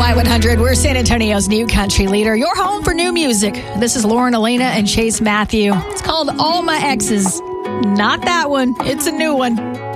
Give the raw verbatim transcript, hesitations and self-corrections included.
My one hundred, we're San Antonio's new country leader. Your home for new music. This is Lauren Elena and Chase Matthew. It's called All My Exes. Not that one. It's a new one.